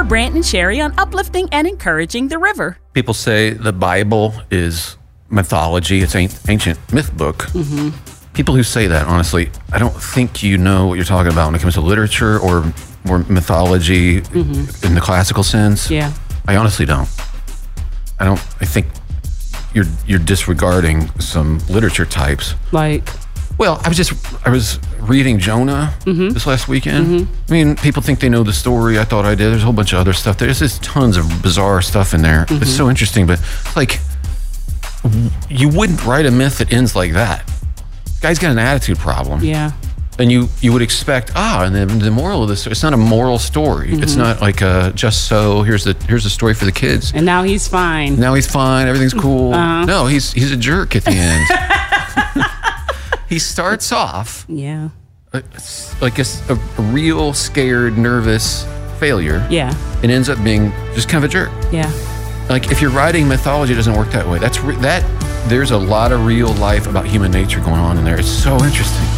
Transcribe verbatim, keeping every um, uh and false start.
Brant and Sherry on uplifting and encouraging the river. People say the Bible is mythology. It's an ancient myth book. Mm-hmm. People who say that, honestly, I don't think you know what you're talking about when it comes to literature or, or mythology mm-hmm. in the classical sense. Yeah. I honestly don't. I don't, I think you're you're disregarding some literature types. Like? Well, I was just, I was reading Jonah mm-hmm. this last weekend. Mm-hmm. I mean, people think they know the story. I thought I did. There's a whole bunch of other stuff. There's just tons of bizarre stuff in there. Mm-hmm. It's so interesting, but like, you wouldn't write a myth that ends like that. Guy's got an attitude problem. Yeah. And you, you would expect, ah, and then the moral of this, it's not a moral story. Mm-hmm. It's not like a just so, here's the here's the story for the kids. And now he's fine. Now he's fine, everything's cool. Uh-huh. No, he's he's a jerk at the end. He starts off yeah, like a, a, a real scared, nervous failure. Yeah. It ends up being just kind of a jerk. Yeah. Like if you're writing mythology, it doesn't work that way. That's re- that. There's a lot of real life about human nature going on in there. It's so interesting.